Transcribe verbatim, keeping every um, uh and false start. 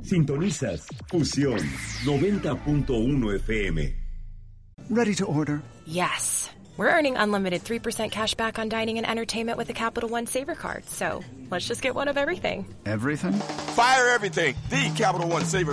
Sintonizas Fusión noventa punto uno F M. Ready to order? Yes. We're earning unlimited three percent cash back on dining and entertainment with the Capital One Saver Card. So let's just get one of everything. Everything? Fire everything. The Capital One Saver